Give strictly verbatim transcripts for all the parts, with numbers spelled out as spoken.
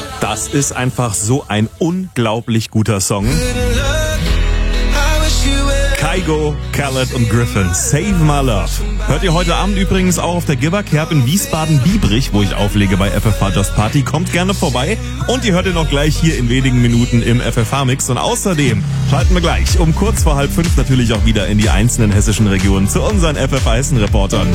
Das ist einfach so ein unglaublich guter Song. Kygo, Khaled und Griffin, Save My Love. Hört ihr heute Abend übrigens auch auf der Givercamp in Wiesbaden-Biebrich, wo ich auflege bei F F H Just Party. Kommt gerne vorbei und ihr hört ihr noch gleich hier in wenigen Minuten im F F H-Mix. Und außerdem schalten wir gleich um kurz vor halb fünf natürlich auch wieder in die einzelnen hessischen Regionen zu unseren F F H-Hessen-Reportern.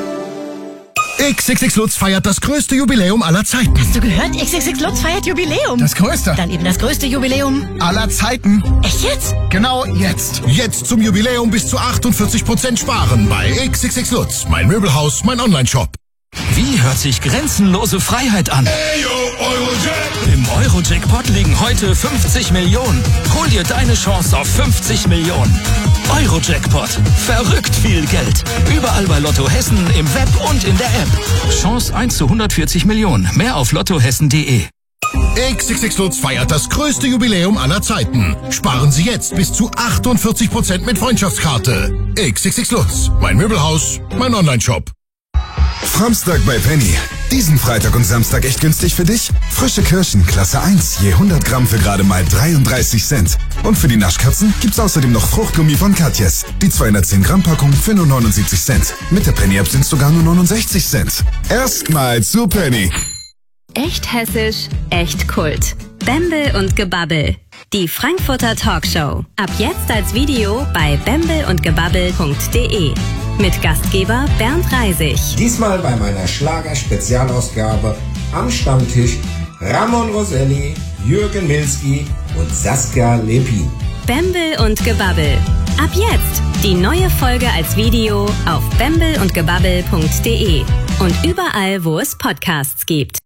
X X X Lutz feiert das größte Jubiläum aller Zeiten. Hast du gehört? X X X Lutz feiert Jubiläum. Das größte. Dann eben das größte Jubiläum aller Zeiten. Echt jetzt? Genau jetzt. Jetzt zum Jubiläum bis zu achtundvierzig Prozent sparen bei X X X Lutz. Mein Möbelhaus, mein Online-Shop. Wie hört sich grenzenlose Freiheit an? Hey, yo, Eurojack. Im Euro-Jackpot liegen heute fünfzig Millionen. Hol dir deine Chance auf fünfzig Millionen. Euro-Jackpot. Verrückt viel Geld. Überall bei Lotto Hessen, im Web und in der App. Chance eins zu hundertvierzig Millionen. Mehr auf lottohessen punkt de. X X X Lutz feiert das größte Jubiläum aller Zeiten. Sparen Sie jetzt bis zu achtundvierzig Prozent mit Freundschaftskarte. X X X Lutz. Mein Möbelhaus, mein Online-Shop. Samstag bei Penny. Diesen Freitag und Samstag echt günstig für dich? Frische Kirschen, Klasse eins, je hundert Gramm für gerade mal dreiunddreißig Cent. Und für die Naschkatzen gibt's außerdem noch Fruchtgummi von Katjes. Die zweihundertzehn Gramm Packung für nur neunundsiebzig Cent. Mit der Penny-App sind's sogar nur neunundsechzig Cent. Erstmal zu Penny. Echt hessisch, echt Kult. Bembel und Gebabbel. Die Frankfurter Talkshow. Ab jetzt als Video bei bembel und gebabbel punkt de. Mit Gastgeber Bernd Reisig. Diesmal bei meiner Schlager-Spezialausgabe am Stammtisch Ramon Roselli, Jürgen Milski und Saskia Lepin. Bembel und Gebabbel. Ab jetzt die neue Folge als Video auf bembel und gebabbel punkt de und überall, wo es Podcasts gibt.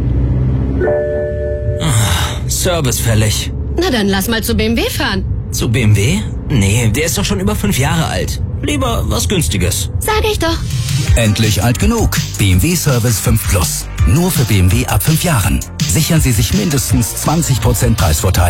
Service fällig. Na dann lass mal zu B M W fahren. Zu B M W? Nee, der ist doch schon über fünf Jahre alt. Lieber was Günstiges. Sag ich doch. Endlich alt genug. B M W Service fünf Plus. Nur für B M W ab fünf Jahren. Sichern Sie sich mindestens zwanzig Prozent Preisvorteil.